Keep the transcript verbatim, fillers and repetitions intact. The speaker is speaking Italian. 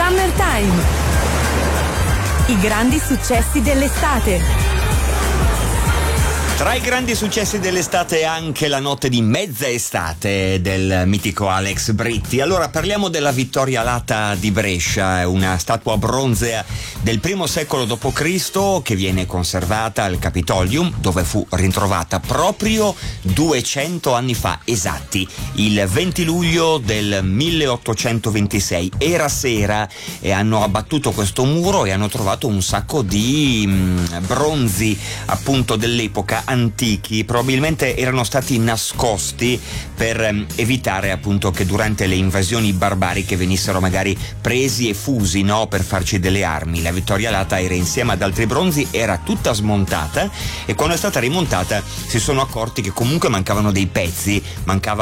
Summertime. I grandi successi dell'estate. Tra i grandi successi dell'estate anche la notte di mezza estate del mitico Alex Britti. Allora parliamo della Vittoria Alata di Brescia, una statua bronzea del primo secolo dopo Cristo che viene conservata al Capitolium, dove fu ritrovata proprio duecento anni fa, esatti, il venti luglio del milleottocentoventisei. Era sera e hanno abbattuto questo muro e hanno trovato un sacco di mh, bronzi appunto dell'epoca antichi, probabilmente erano stati nascosti per ehm, evitare appunto che durante le invasioni barbariche venissero magari presi e fusi, no, per farci delle armi. La Vittoria Alata era insieme ad altri bronzi, era tutta smontata e quando è stata rimontata si sono accorti che comunque mancavano dei pezzi, mancava